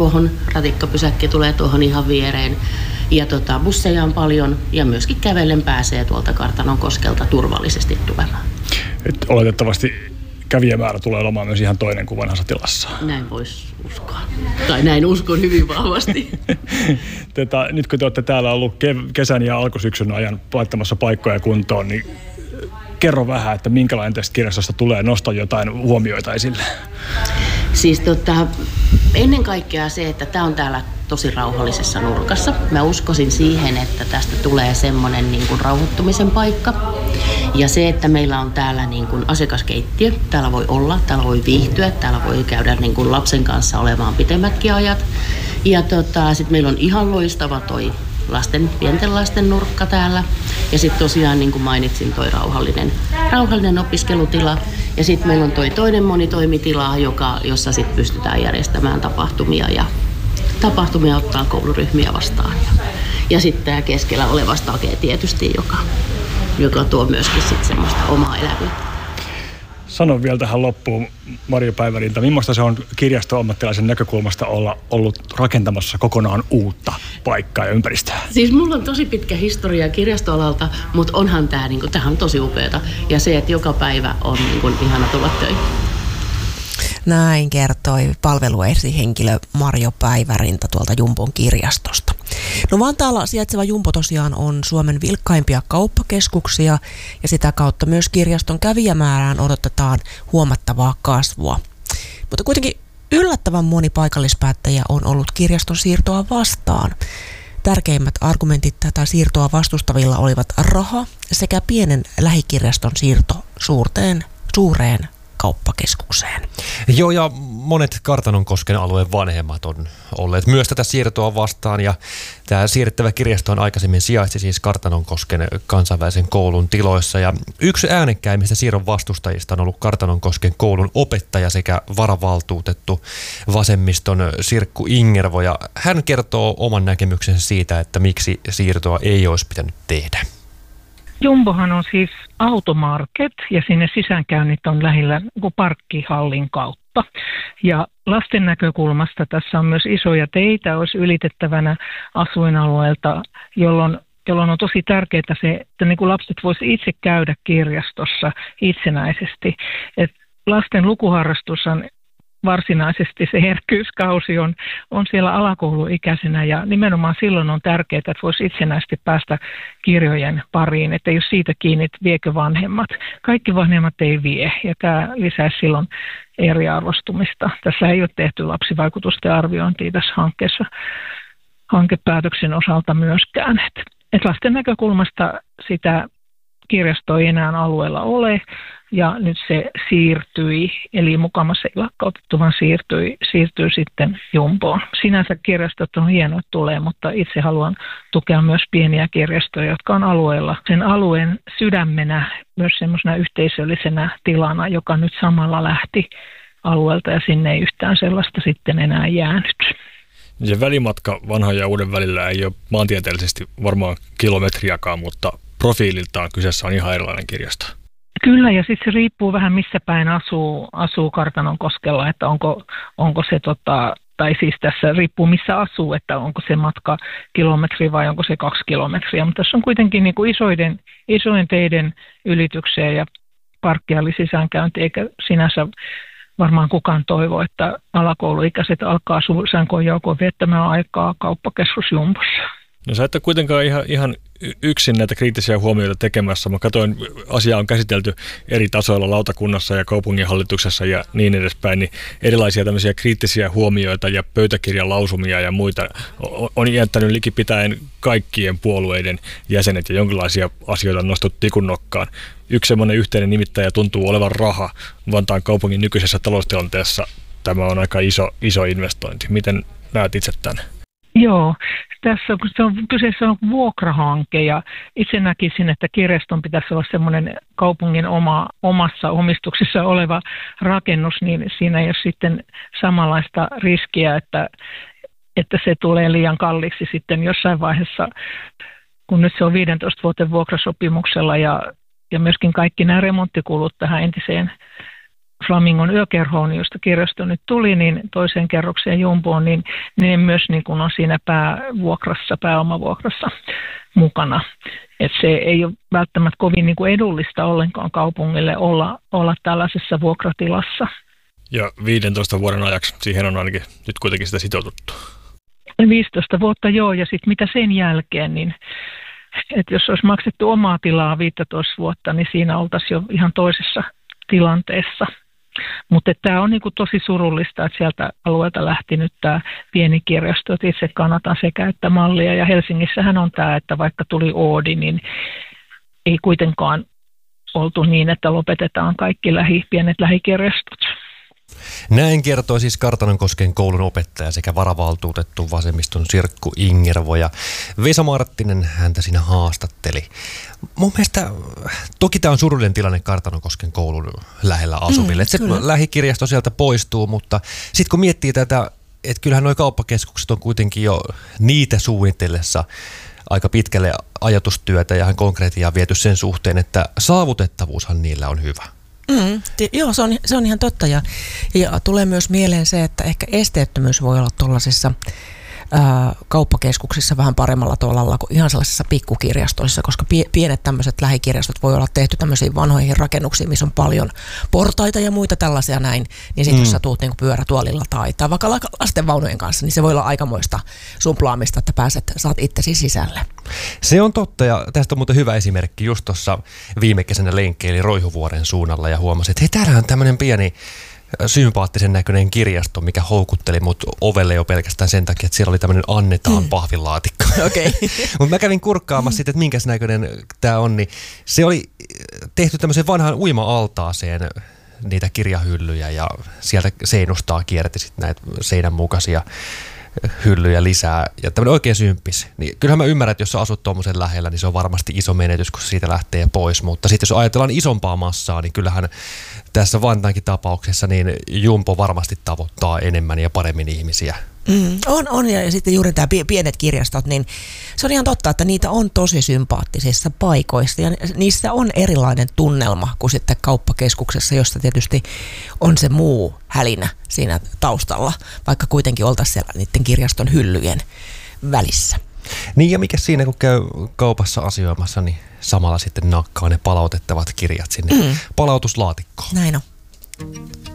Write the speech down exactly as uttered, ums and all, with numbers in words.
tuohon, ratikkapysäkki tulee tuohon ihan viereen. Ja tota, busseja on paljon ja myöskin kävellen pääsee tuolta Kartanonkoskelta turvallisesti tulemaan. Et oletettavasti kävijämäärä tulee olemaan myös ihan toinen kuin vanhassa tilassa. Näin voisi uskoa. Tai näin uskon hyvin vahvasti. Tätä, nyt kun te olette täällä ollut kesän ja alkusyksyn ajan laittamassa paikkoja kuntoon, niin kerro vähän, että minkälainen tästä kirjastosta tulee, nosta jotain huomioita esille. Siis tota, ennen kaikkea se, että tämä on täällä tosi rauhallisessa nurkassa. Mä uskoisin siihen, että tästä tulee semmoinen niin kuin rauhoittumisen paikka. Ja se, että meillä on täällä niin kuin asiakaskeittiö, täällä voi olla, täällä voi viihtyä, täällä voi käydä niin kuin lapsen kanssa olemaan pitemmätkin ajat. Ja tota, sitten meillä on ihan loistava toi lasten, pienten lasten nurkka täällä. Ja sitten tosiaan, niin kuin mainitsin, toi rauhallinen, rauhallinen opiskelutila. Ja sitten meillä on toi toinen monitoimitila, joka, jossa sitten pystytään järjestämään tapahtumia ja tapahtumia ottaa kouluryhmiä vastaan. Ja, ja sitten tämä keskellä oleva stage tietysti, joka, joka tuo myöskin sitten semmoista omaa elävyyttä. Sano vielä tähän loppuun, Marjo Päivärinta, millaista se on kirjasto-ammattilaisen näkökulmasta olla ollut rakentamassa kokonaan uutta paikkaa ja ympäristöä? Siis mulla on tosi pitkä historia kirjastoalalta, mutta onhan tämä niinku, on tosi upeata. Ja se, että joka päivä on niinku, ihana tulla töihin. Näin kertoi palveluesihenkilö Marjo Päivärinta tuolta Jumbon kirjastosta. No Vantaalla sijaitseva Jumbo tosiaan on Suomen vilkkaimpia kauppakeskuksia ja sitä kautta myös kirjaston kävijämäärään odotetaan huomattavaa kasvua. Mutta kuitenkin yllättävän moni paikallispäättäjä on ollut kirjaston siirtoa vastaan. Tärkeimmät argumentit tätä siirtoa vastustavilla olivat raha sekä pienen lähikirjaston siirto suurteen, suureen kauppakeskukseen. Joo, ja monet Kartanonkosken alueen vanhemmat on olleet myös tätä siirtoa vastaan, ja tämä siirrettävä kirjasto on aikaisemmin sijaitsi siis Kartanonkosken kansainvälisen koulun tiloissa, ja yksi äänekkäimmistä siirron vastustajista on ollut Kartanonkosken koulun opettaja sekä varavaltuutettu vasemmiston Sirkku Ingervo, ja hän kertoo oman näkemyksensä siitä, että miksi siirtoa ei olisi pitänyt tehdä. Jumbohan on siis automarket ja sinne sisäänkäynnit on lähellä parkkihallin kautta. Ja lasten näkökulmasta tässä on myös isoja teitä, olisi ylitettävänä asuinalueelta, jolloin, jolloin on tosi tärkeää se, että niin kuin lapset voisivat itse käydä kirjastossa itsenäisesti. Et lasten lukuharrastus on varsinaisesti se herkkyyskausi on, on siellä alakouluikäisenä ja nimenomaan silloin on tärkeää, että voisi itsenäisesti päästä kirjojen pariin, että jos siitä kiinni, että viekö vanhemmat. Kaikki vanhemmat ei vie ja tämä lisäisi silloin eriarvostumista. Tässä ei ole tehty lapsivaikutusten arviointia tässä hankkeessa hankepäätöksen osalta myöskään. Et, et lasten näkökulmasta sitä kirjastoa ei enää alueella ole. Ja nyt se siirtyi, eli mukamassa ei lakkautettu, vaan siirtyi, siirtyi sitten Jumboon. Sinänsä kirjastot on hienoa, että tulee, mutta itse haluan tukea myös pieniä kirjastoja, jotka on alueella. Sen alueen sydämenä, myös semmoisena yhteisöllisenä tilana, joka nyt samalla lähti alueelta ja sinne ei yhtään sellaista sitten enää jäänyt. Se välimatka vanhan ja uuden välillä ei ole maantieteellisesti varmaan kilometriakaan, mutta profiililtaan kyseessä on ihan erilainen kirjasto. Kyllä, ja sitten se riippuu vähän missä päin asuu, asuu Kartanonkoskella, että onko, onko se, tota, tai siis tässä riippuu missä asuu, että onko se matka kilometri vai onko se kaksi kilometriä. Mutta tässä on kuitenkin niin kuin isoiden, isojen teiden ylityksiä ja parkkihalli sisäänkäynti, eikä sinänsä varmaan kukaan toivo, että alakouluikäiset alkaa sänkoon joukoon viettämään aikaa kauppakeskus Jumbossa. No sä et ole kuitenkaan ihan, ihan yksin näitä kriittisiä huomioita tekemässä. Mä katsoin, asiaa on käsitelty eri tasoilla lautakunnassa ja kaupunginhallituksessa ja niin edespäin, niin erilaisia tämmöisiä kriittisiä huomioita ja pöytäkirjan lausumia ja muita on jättänyt likipitäen kaikkien puolueiden jäsenet ja jonkinlaisia asioita on nostettu tikun nokkaan. Yksi semmoinen yhteinen nimittäjä tuntuu olevan raha. Vantaan kaupungin nykyisessä taloustilanteessa tämä on aika iso, iso investointi. Miten näet itse tämän? Joo, tässä on, se on, kyseessä on vuokrahanke ja itse näkisin, että kirjaston pitäisi olla semmoinen kaupungin oma, omassa omistuksessa oleva rakennus, niin siinä ei ole sitten samanlaista riskiä, että, että se tulee liian kalliiksi sitten jossain vaiheessa, kun nyt se on viisitoista vuoden vuokrasopimuksella ja, ja myöskin kaikki nämä remonttikulut tähän entiseen Flamingon yökerhoon, josta kirjasto nyt tuli, niin toiseen kerrokseen Jumboon, niin ne myös niin kuin on siinä päävuokrassa, pääomavuokrassa mukana. Et se ei ole välttämättä kovin niin kuin edullista ollenkaan kaupungille olla, olla tällaisessa vuokratilassa. Ja viidentoista vuoden ajaksi siihen on ainakin nyt kuitenkin sitä sitoututtu. viisitoista vuotta joo, ja sitten mitä sen jälkeen, niin että jos olisi maksettu omaa tilaa viisitoista vuotta, niin siinä oltaisiin jo ihan toisessa tilanteessa. Mutta tämä on niinku tosi surullista, että sieltä alueelta lähti nyt tämä pieni kirjasto, että itse kannatan sekä että mallia. Ja Helsingissähän on tämä, että vaikka tuli Oodi, niin ei kuitenkaan oltu niin, että lopetetaan kaikki lähi, pienet lähikirjastot. Näin kertoi siis Kartanonkosken koulun opettaja sekä varavaltuutettu vasemmiston Sirkku Ingervo, ja Vesa Marttinen häntä siinä haastatteli. Mun mielestä, toki tämä on surullinen tilanne Kartanonkosken koulun lähellä asuville. Mm, se lähikirjasto sieltä poistuu, mutta sitten kun miettii tätä, että kyllähän nuo kauppakeskukset on kuitenkin jo niitä suunnitellessa aika pitkälle ajatustyötä ja konkreettiaa viety sen suhteen, että saavutettavuushan niillä on hyvä. Mm, t- joo, se on, se on ihan totta, ja, ja tulee myös mieleen se, että ehkä esteettömyys voi olla tuollaisissa ää, kauppakeskuksissa vähän paremmalla tolalla kuin ihan sellaisissa pikkukirjastoissa, koska pie, pienet tämmöiset lähikirjastot voi olla tehty tämmöisiin vanhoihin rakennuksiin, missä on paljon portaita ja muita tällaisia näin, niin sitten mm. jos sä tuut niinku pyörätuolilla tai, tai vaikka lastenvaunujen kanssa, niin se voi olla aikamoista sumplaamista, että pääset, saat itsesi sisälle. Se on totta, ja tästä on muuten hyvä esimerkki. Just tuossa viime kesänä lenkkeili Roihuvuoren suunnalla ja huomasin, että hei, täällä on tämmöinen pieni sympaattisen näköinen kirjasto, mikä houkutteli mut ovelle jo pelkästään sen takia, että siellä oli tämmöinen annetaan pahvilaatikko. Okay. Mutta mä kävin kurkkaamassa sitten, että minkäs näköinen tämä on, niin se oli tehty tämmöisen vanhaan uima-altaaseen niitä kirjahyllyjä, ja sieltä seinustaa kierrätti sitten näitä seinän mukaisia hyllyjä lisää, ja tämmöinen oikein symppis. Niin kyllähän mä ymmärrän, että jos sä asut tuommoisen lähellä, niin se on varmasti iso menetys, kun siitä lähtee pois, mutta sitten jos ajatellaan isompaa massaa, niin kyllähän tässä Vantaankin tapauksessa niin Jumbo varmasti tavoittaa enemmän ja paremmin ihmisiä. Mm, on, on, ja sitten juuri tämä pienet kirjastot, niin se on ihan totta, että niitä on tosi sympaattisissa paikoissa, ja niissä on erilainen tunnelma kuin sitten kauppakeskuksessa, josta tietysti on se muu hälinä siinä taustalla, vaikka kuitenkin oltaisiin siellä niiden kirjaston hyllyjen välissä. Niin, ja mikä siinä, kun käy kaupassa asioimassa, niin samalla sitten nakkaa ne palautettavat kirjat sinne mm. palautuslaatikkoon. Näin on.